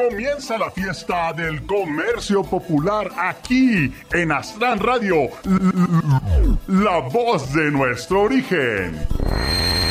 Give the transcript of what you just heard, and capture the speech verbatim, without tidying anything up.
Comienza la fiesta del comercio popular aquí en Astran Radio, la voz de nuestro origen.